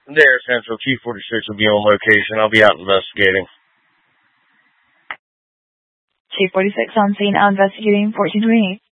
There, Central 246 will be on location. I'll be out investigating. 246 on scene, now investigating 1428.